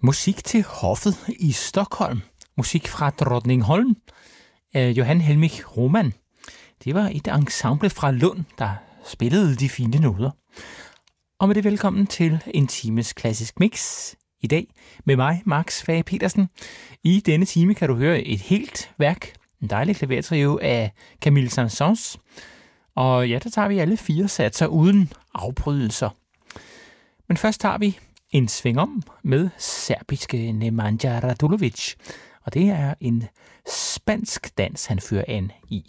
Musik til hoffet i Stockholm. Musik fra Drottningholm af Johan Helmich Roman. Det var et ensemble fra Lund, der spillede de fine noder. Og med det velkommen til en times klassisk mix. I dag med mig, Max Fage Petersen. I denne time kan du høre et helt værk, en dejlig klavertrio af Camille Saint-Saëns. Og ja, der tager vi alle 4 satser uden afbrydelser. Men først tager vi en sving om med serbiske Nemanja Radulović. Og det er en spansk dans, han fører an i.